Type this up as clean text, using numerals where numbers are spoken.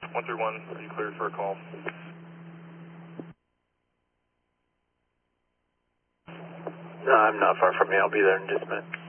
131, are you cleared for a call? No, I'm not far from you. I'll be there in just a minute.